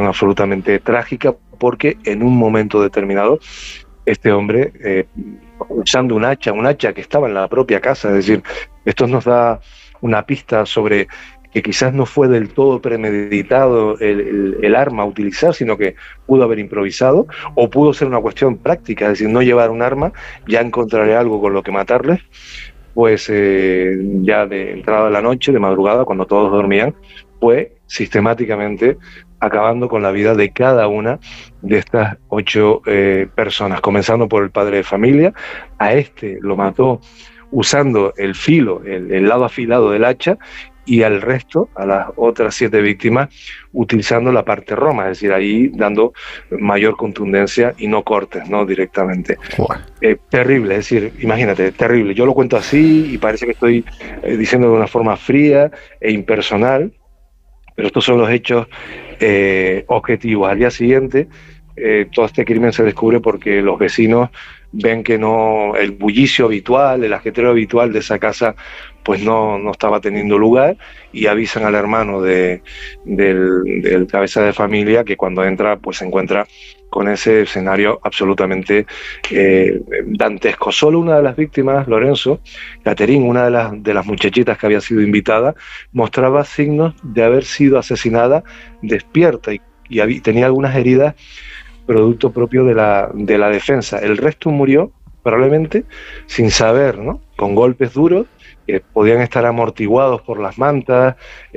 situación absolutamente trágica, porque en un momento determinado este hombre, usando un hacha que estaba en la propia casa, es decir, esto nos da una pista sobre que quizás no fue del todo premeditado el arma a utilizar, sino que pudo haber improvisado, o pudo ser una cuestión práctica, es decir, no llevar un arma, ya encontraré algo con lo que matarles. Pues ya de entrada de la noche, de madrugada, cuando todos dormían, fue sistemáticamente acabando con la vida de cada una de estas 8 personas, comenzando por el padre de familia. A este lo mató usando el filo, el lado afilado del hacha, y al resto, a las otras 7 víctimas, utilizando la parte roma, es decir, ahí dando mayor contundencia y no cortes, ¿no? Directamente. Terrible, es decir, imagínate, terrible. Yo lo cuento así y parece que estoy diciendo de una forma fría e impersonal, pero estos son los hechos objetivos. Al día siguiente, todo este crimen se descubre porque los vecinos ven que no, el bullicio habitual, el ajetreo habitual de esa casa, pues no estaba teniendo lugar, y avisan al hermano del cabeza de familia que cuando entra, pues se encuentra con ese escenario absolutamente dantesco. Solo una de las víctimas, Lorenzo, Catherine, una de las muchachitas que había sido invitada, mostraba signos de haber sido asesinada despierta y tenía algunas heridas producto propio de la defensa. El resto murió probablemente sin saber, ¿no? Con golpes duros que podían estar amortiguados por las mantas,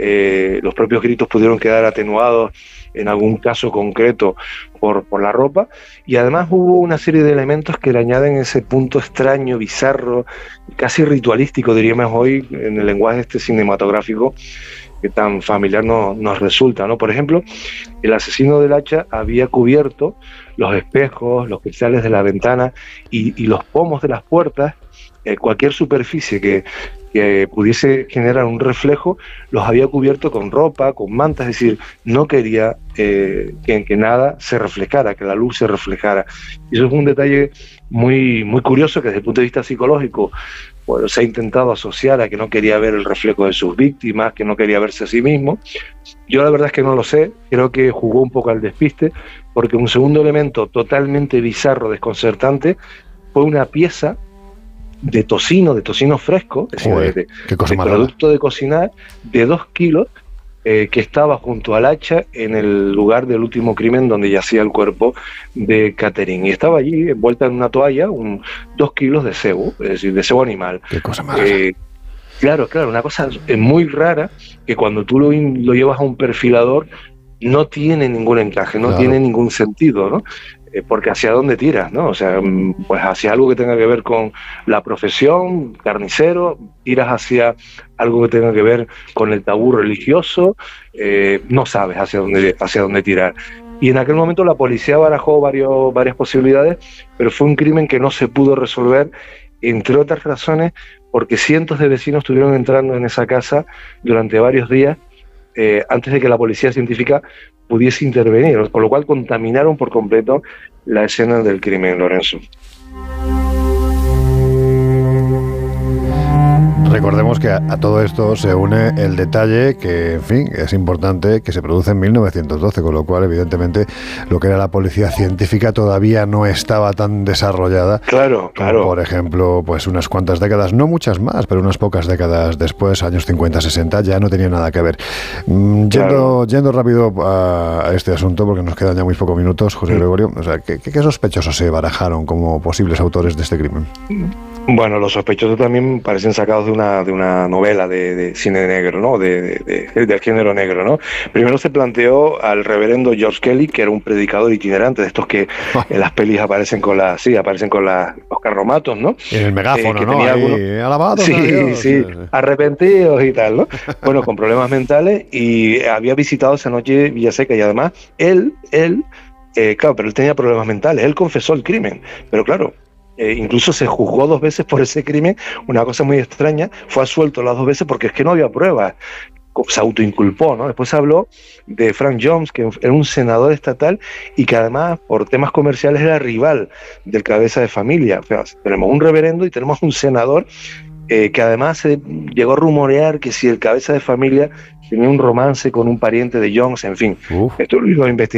los propios gritos pudieron quedar atenuados en algún caso concreto por la ropa, y además hubo una serie de elementos que le añaden ese punto extraño, bizarro, casi ritualístico, diríamos hoy, en el lenguaje cinematográfico que tan familiar nos resulta, ¿no? Por ejemplo, el asesino del hacha había cubierto los espejos, los cristales de la ventana y los pomos de las puertas, cualquier superficie que pudiese generar un reflejo, los había cubierto con ropa, con mantas, es decir, no quería que nada se reflejara, que la luz se reflejara. Y eso es un detalle muy, muy curioso que desde el punto de vista psicológico, pues, se ha intentado asociar a que no quería ver el reflejo de sus víctimas, que no quería verse a sí mismo. Yo la verdad es que no lo sé, creo que jugó un poco al despiste, porque un segundo elemento totalmente bizarro, desconcertante, fue una pieza de tocino fresco, es decir, de producto de cocinar, de 2 kilos, que estaba junto al hacha en el lugar del último crimen donde yacía el cuerpo de Catherine. Y estaba allí envuelta en una toalla 2 kilos de cebo, es decir, de cebo animal. Qué cosa más. Claro, una cosa muy rara, que cuando tú lo llevas a un perfilador no tiene ningún encaje, no tiene ningún sentido, ¿no? Porque hacia dónde tiras, ¿no? O sea, pues hacia algo que tenga que ver con la profesión, carnicero, tiras hacia algo que tenga que ver con el tabú religioso, no sabes hacia dónde tirar. Y en aquel momento la policía barajó varias posibilidades, pero fue un crimen que no se pudo resolver, entre otras razones, porque cientos de vecinos estuvieron entrando en esa casa durante varios días antes de que la policía científica pudiese intervenir, con lo cual contaminaron por completo la escena del crimen, Lorenzo. Recordemos que a todo esto se une el detalle que, en fin, es importante, que se produce en 1912, con lo cual, evidentemente, lo que era la policía científica todavía no estaba tan desarrollada. Claro. Como, por ejemplo, pues unas cuantas décadas, no muchas más, pero unas pocas décadas después, años 50, 60, ya no tenía nada que ver. Yendo rápido a este asunto, porque nos quedan ya muy pocos minutos, José Gregorio, o sea, ¿qué sospechosos se barajaron como posibles autores de este crimen? Bueno, los sospechosos también parecen sacados de una novela de cine negro, ¿no? Del género negro, ¿no? Primero se planteó al reverendo George Kelly, que era un predicador itinerante, de estos que en las pelis aparecen con los carromatos, ¿no? Y en el megáfono, ¿no? Alabados. Sí, arrepentidos y tal, ¿no? Bueno, con problemas mentales, y había visitado esa noche Villaseca, y además él, claro, pero él tenía problemas mentales, él confesó el crimen, pero claro, incluso se juzgó 2 veces por ese crimen, una cosa muy extraña, fue absuelto las 2 veces porque es que no había pruebas, se autoinculpó, ¿no? Después habló de Frank Jones, que era un senador estatal y que además por temas comerciales era rival del cabeza de familia. O sea, tenemos un reverendo y tenemos un senador que además se llegó a rumorear que si el cabeza de familia tenía un romance con un pariente de Jones, en fin. Esto lo investigué.